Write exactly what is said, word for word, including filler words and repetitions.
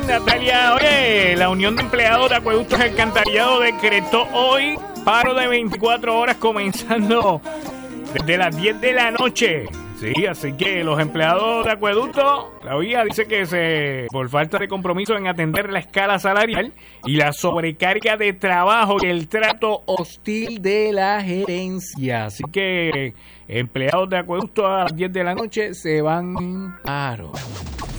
Natalia, oye, la Unión de Empleados de Acueductos y Alcantarillado decretó hoy paro de veinticuatro horas comenzando desde las diez de la noche. Sí, así que los empleados de acueducto, la O I A dice que se por falta de compromiso en atender la escala salarial y la sobrecarga de trabajo y el trato hostil de la gerencia. Así que empleados de acueducto a las diez de la noche se van en paro.